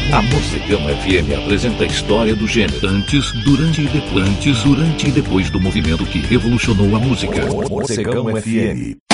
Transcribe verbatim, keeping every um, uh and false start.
A Mocegão F M apresenta a história do gênero antes, durante e depois, antes, durante e depois do movimento que revolucionou a música. Mocegão F M.